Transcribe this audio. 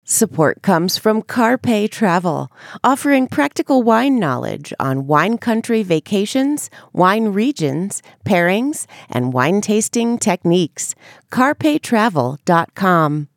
Support comes from Carpe Travel, offering practical wine knowledge on wine country vacations, wine regions, pairings, and wine tasting techniques. CarpeTravel.com.